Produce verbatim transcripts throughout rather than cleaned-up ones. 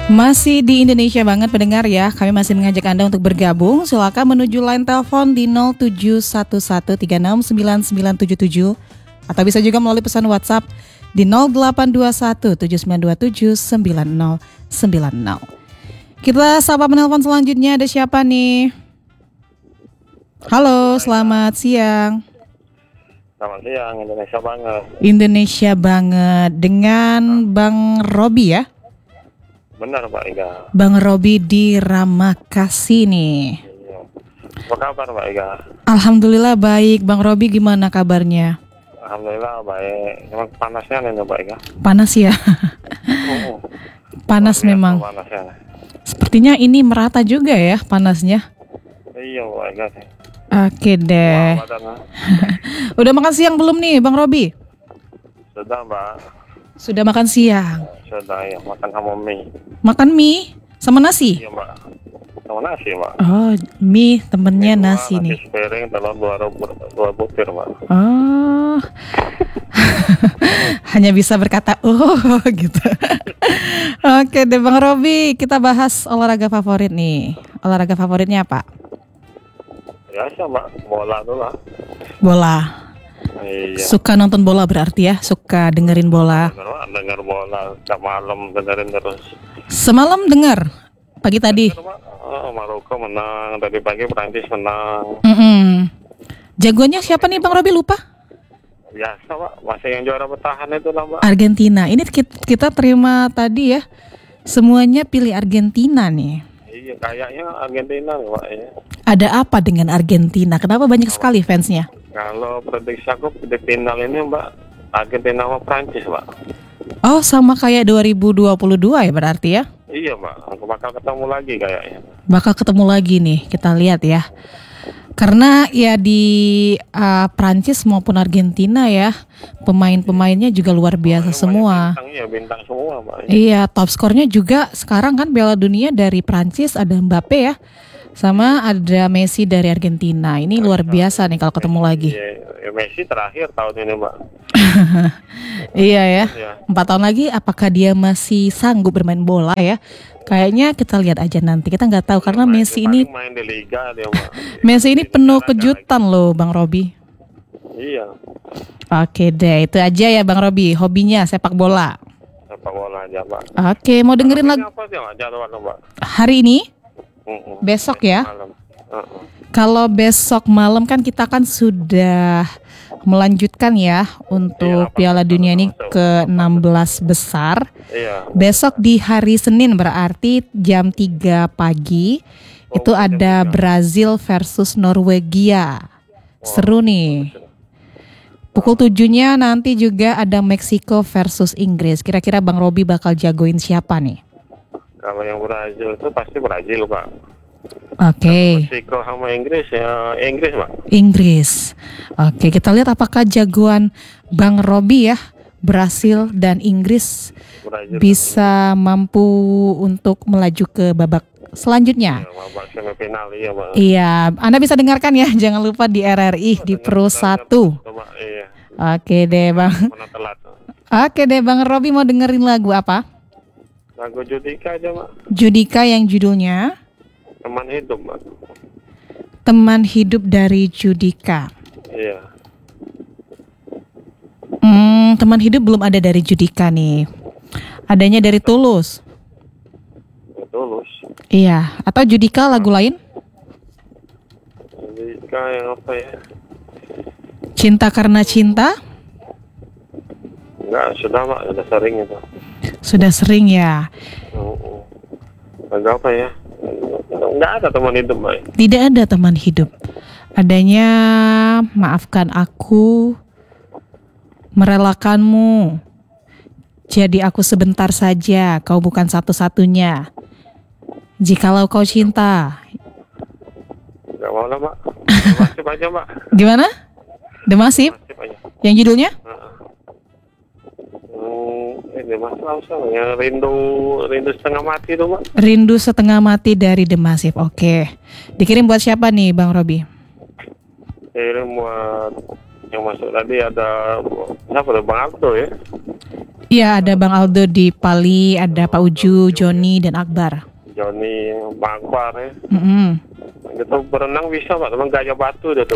Masih di Indonesia banget pendengar ya. Kami masih mengajak Anda untuk bergabung. Silakan menuju line telepon di nol tujuh satu satu tiga enam sembilan sembilan tujuh tujuh atau bisa juga melalui pesan WhatsApp di nol delapan dua satu tujuh sembilan dua tujuh sembilan nol sembilan nol. Kita sapa penelpon selanjutnya, ada siapa nih? Halo, selamat siang. Selamat siang, Indonesia banget. Indonesia banget dengan Bang Robi ya? Benar Pak Iga. Bang Robi di Ramakasi nih. Iya. Apa kabar Pak Iga? Alhamdulillah baik. Bang Robi gimana kabarnya? Alhamdulillah baik. Emang panasnya nih Pak Iga? Panas ya? Oh, Panas memang. Panasnya. Sepertinya ini merata juga ya panasnya. Iya Pak Iga. Oke deh. Udah makan siang belum nih Bang Robi? Sudah Mbak. Sudah makan siang. Sudah ya, makan sama mie. Makan mie sama nasi? Iya Mbak. Sama nasi Mbak. Oh, mie temennya Mie nasi dua, nih. Nasi sepiring, telur dua, dua butir Mbak. Oh. Hanya bisa berkata oh gitu. Oke deh Bang Robi, kita bahas olahraga favorit nih. Olahraga favoritnya apa? Biasa Mbak, bola dulu lah. Bola. Iya. Suka nonton bola berarti ya? Suka dengerin bola? Dengar, dengar bola, tiap malam dengerin terus. Semalam dengar? Pagi tadi? Oh, Maroko menang, tadi pagi Prancis menang. Mm-mm. Jagoannya siapa nih Bang Robi, lupa? Biasa Pak, masih yang juara bertahan itu lah Mbak. Argentina, ini kita terima tadi ya. Semuanya pilih Argentina nih. Iya, kayaknya Argentina nih Pak ya. Ada apa dengan Argentina? Kenapa banyak sekali fansnya? Kalau prediksi aku di final ini Mbak, Argentina sama Prancis Mbak. Oh, sama kayak dua ribu dua puluh dua ya berarti ya? Iya Mbak, aku bakal ketemu lagi kayaknya. Bakal ketemu lagi nih, kita lihat ya. Karena ya di uh, Prancis maupun Argentina ya, pemain-pemainnya juga luar biasa Oh, semua. Bintang, iya, bintang semua Mbak. Iya, top skornya juga sekarang kan Piala Dunia dari Prancis ada Mbappe ya. Sama ada Messi dari Argentina. Ini luar biasa nih kalau ketemu lagi. Iya, Messi terakhir tahun ini Mbak. Iya ya. Iya. Empat tahun lagi apakah dia masih sanggup bermain bola ya? Kayaknya kita lihat aja nanti. Kita nggak tahu karena Main- Messi ini main di Liga dia Mbak. Messi ini Di penuh negara kejutan loh Bang Robi. Iya, Oke deh, itu aja ya Bang Robi. Hobinya sepak bola. sepak bola aja Mbak. Oke, mau dengerin Ini lagu apa sih Mbak jadwalnya Mbak? hari ini? Mm-mm. Besok ya? Malam. Uh-uh. Kalau besok malam kan kita kan sudah melanjutkan ya untuk Iya, Piala Dunia ini masuk. ke enam belas besar. Iya. Besok di hari Senin berarti jam tiga pagi Oh, itu jam ada tiga. Brazil versus Norwegia. Seru nih. Pukul tujuhnya nanti juga ada Meksiko versus Inggris. Kira-kira Bang Robi bakal jagoin siapa nih? Kalau yang Brazil itu pasti Brazil Pak. Oke, Meksiko sama Inggris ya Inggris Pak. Inggris. Oke, kita lihat apakah jagoan Bang Robi ya, Brasil dan Inggris Brazil bisa mampu untuk melaju ke babak selanjutnya. ya, babak semifinal iya Pak. Iya, Anda bisa dengarkan ya, jangan lupa di R R I di Pro satu. Coba, iya. Oke deh Bang. Mana telat. Oke deh Bang Robi, mau dengerin lagu apa? Lagu Judika aja Pak. Judika yang judulnya Teman hidup Pak. Teman Hidup dari Judika. Iya. Hmm, teman hidup belum ada dari Judika nih. Adanya dari Tulus. Tulus. Iya, atau Judika lagu lain? Judika yang apa ya? Cinta Karena Cinta? Enggak, sudah Pak, sudah sering itu. Sudah sering ya. Oh, lagu apa ya? Enggak ada teman hidup Pak. Tidak ada teman hidup. Adanya maafkan aku, merelakanmu. Jadi aku sebentar saja, kau bukan satu-satunya. Jikalau kau cinta. Enggak mau lah Pak. Masih aja Pak. Gimana? The Massive? Masih aja. Yang judulnya? Hmm, ini Mas langsung yang rindu rindu setengah mati tuh Pak. Rindu Setengah Mati dari The Massive. Oke. Dikirim buat siapa nih Bang Robi? Kirim buat Yang masuk tadi ada siapa tuh? Bang Aldo ya? Iya, ada Bang Aldo di Pali, ada Pak Uju, Joni, dan Akbar. Joni, Bang Akbar ya. Mm-hmm. Gitu berenang bisa Pak, teman gaya batu dia tuh.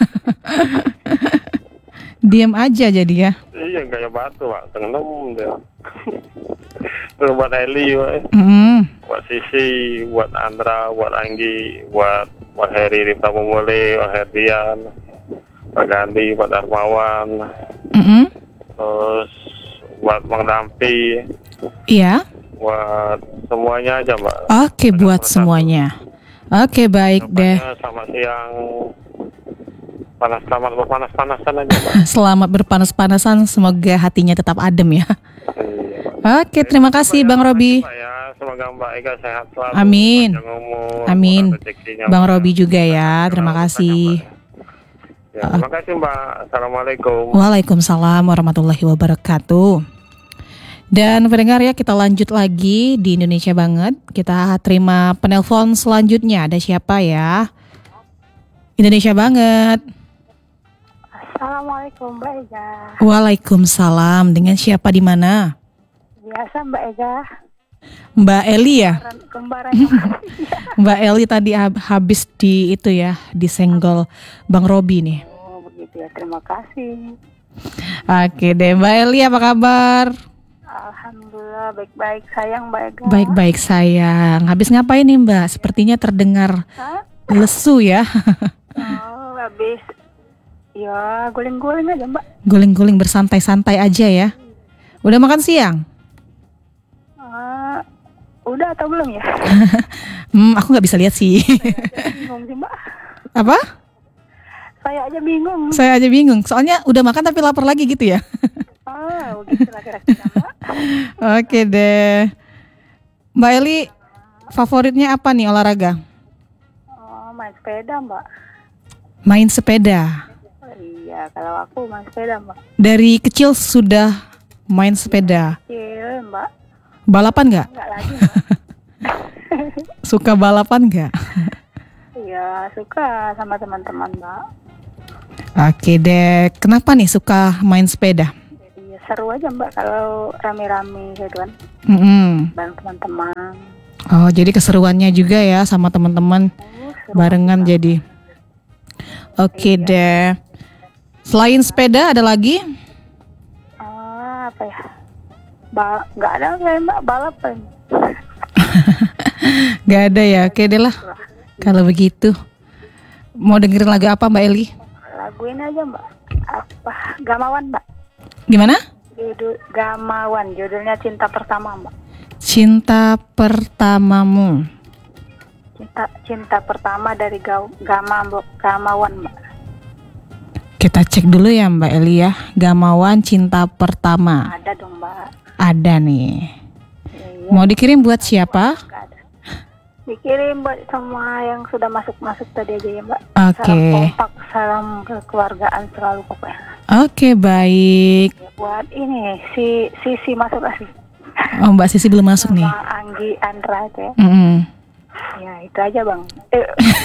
Diam aja jadi ya. Iya gaya batu Pak, tenggelam dia. Terus buat Eli Pak. Mm-hmm. Buat Sisi, buat Andra, buat Anggi, buat buat Heri Ripta Memule, buat Herdian, buat Gandhi, buat Darmawan, Mm-hmm. terus buat Bang Dampi, Iya. buat semuanya aja Mbak. Oke, buat semuanya. Oke, baik deh. Pokoknya selamat siang. Panas selamat berpanas-panasan aja Mbak. Selamat berpanas-panasan, semoga hatinya tetap adem ya. Iya. Oke, terima kasih Bang Robi. Pak ya, semoga Mbak Ega sehat selalu. Amin. panjang umur, Amin. murah rezekinya, Bang Mbak. Robi juga ya, terima kasih. Ya, terima kasih Mbak. Assalamualaikum. Waalaikumsalam warahmatullahi wabarakatuh. Dan pendengar ya, kita lanjut lagi di Indonesia Banget. Kita terima penelpon selanjutnya. Ada siapa ya? Indonesia Banget. Assalamualaikum Mbak Ega. Waalaikumsalam. Dengan siapa di mana? Biasa Mbak Ega. Mbak Eli ya? Kembaran. Mbak Eli tadi hab- habis di itu ya, disenggol Bang Robi nih. Oh begitu ya, terima kasih. Oke deh, Mbak Eli apa kabar? Alhamdulillah baik-baik, sayang Mbak Ega. Baik-baik sayang. Habis ngapain nih Mbak? Sepertinya terdengar Hah? lesu ya. Oh habis. Ya guling-guling aja Mbak. Guling-guling bersantai-santai aja ya. Udah makan siang? Ah, udah atau belum ya? Hmm, aku nggak bisa lihat sih. Saya aja bingung sih Mbak. Apa? Saya aja bingung. Saya aja bingung. Soalnya udah makan tapi lapar lagi gitu ya. Ah begitu lah kira-kira Mbak. Oke deh. Mbak Eli, favoritnya apa nih olahraga? Oh main sepeda Mbak. Main sepeda. Oh, iya kalau aku main sepeda Mbak. Dari kecil sudah main sepeda. Kecil Mbak. Balapan nggak? Enggak lagi Mbak. Suka balapan nggak? Iya suka sama teman-teman Mbak. Oke deh. Kenapa nih suka main sepeda? Iya seru aja Mbak kalau rame-rame gitu kan, Mm-mm. bareng teman-teman. Oh, jadi keseruannya juga ya sama teman-teman Oh, seru barengan banget. jadi. Oke deh. Selain sepeda ada lagi? Ah, apa ya? Ba nggak ada kayak Mbak balapan. Gak ada ya. Oke deh lah. Kalau begitu, mau dengerin lagu apa Mbak Eli? Laguin aja Mbak. Apa? Gamawan Mbak. Gimana? Judul Gamawan. Judulnya Cinta Pertama Mbak. Cinta pertamamu. Cinta Cinta Pertama dari Ga- Gama Mbak. Gamawan Mbak. Kita cek dulu ya Mbak Eli ya. Gamawan Cinta Pertama. Ada dong Mbak. Ada nih. Iya. Mau dikirim buat siapa? Nggak ada. Dikirim buat semua yang sudah masuk-masuk tadi aja ya Mbak. Oke. Salam kompak, salam kekeluargaan selalu pokoknya. Oke, baik. Ya, buat ini si Sisi masuk asli. Oh, Mbak Sisi belum masuk nih. Sama Anggi Andra itu ya. Mm-mm. Ya itu aja Bang. Eh,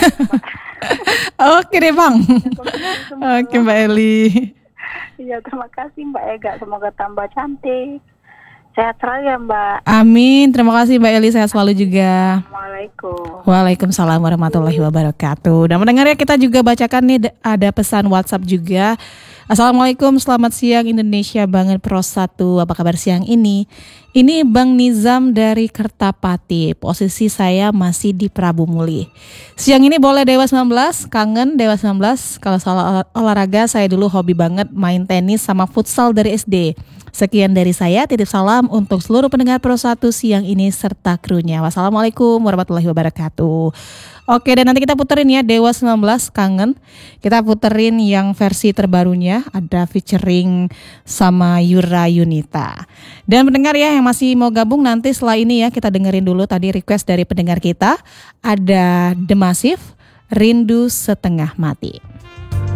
Oke deh Bang. Oke Mbak Eli. Iya terima kasih Mbak Ega. Semoga tambah cantik. Sehat selalu ya Mbak. Amin. Terima kasih Mbak Eli. Sehat selalu juga. Assalamualaikum. Waalaikumsalam warahmatullahi wabarakatuh. Dan mendengar ya, kita juga bacakan nih ada pesan WhatsApp juga. Assalamualaikum, selamat siang Indonesia Banget Pro satu. Apa kabar siang ini? Ini Bang Nizam dari Kertapati. Posisi saya masih di Prabu Muli. Siang ini boleh Dewa sembilan belas, kangen Dewa sembilan belas. Kalau soal olah- olahraga saya dulu hobi banget main tenis sama futsal dari S D. Sekian dari saya, titip salam untuk seluruh pendengar Pro satu siang ini serta krunya. Wassalamualaikum warahmatullahi wabarakatuh. Oke, dan nanti kita puterin ya Dewa sembilan belas kangen. Kita puterin yang versi terbarunya, ada featuring sama Yura Yunita. Dan pendengar ya yang masih mau gabung nanti setelah ini ya, kita dengerin dulu tadi request dari pendengar kita. Ada The Massive, Rindu Setengah Mati.